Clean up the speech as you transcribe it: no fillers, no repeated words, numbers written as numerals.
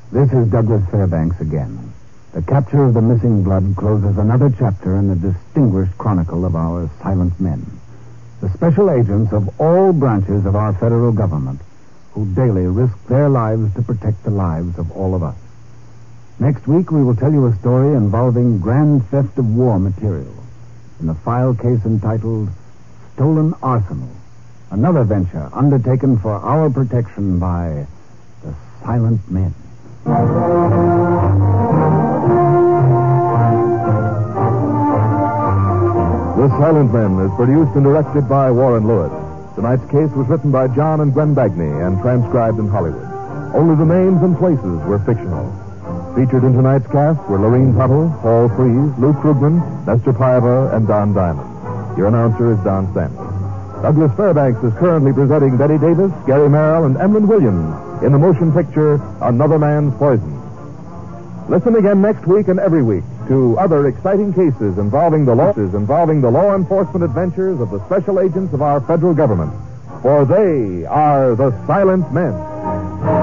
This is Douglas Fairbanks again. The capture of the missing blood closes another chapter in the distinguished chronicle of our silent men, the special agents of all branches of our federal government who daily risk their lives to protect the lives of all of us. Next week, we will tell you a story involving grand theft of war material in the file case entitled Stolen Arsenal, another venture undertaken for our protection by the silent men. The Silent Men is produced and directed by Warren Lewis. Tonight's case was written by John and Gwen Bagney and transcribed in Hollywood. Only the names and places were fictional. Featured in tonight's cast were Lorene Tuttle, Paul Frees, Lou Krugman, Nestor Paiva, and Don Diamond. Your announcer is Don Stanley. Douglas Fairbanks is currently presenting Betty Davis, Gary Merrill, and Emlyn Williams in the motion picture Another Man's Poison. Listen again next week and every week to other exciting cases involving the law enforcement adventures of the special agents of our federal government. For they are the Silent Men.